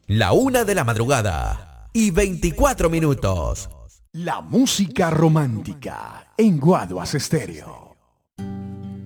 La 1:24 PM. La música romántica en Guaduas Estéreo.